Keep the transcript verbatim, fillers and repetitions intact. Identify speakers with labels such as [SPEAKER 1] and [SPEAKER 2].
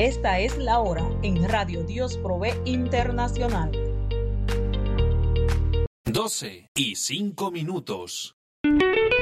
[SPEAKER 1] Esta es la hora en Radio Dios Provee Internacional.
[SPEAKER 2] doce y cinco minutos.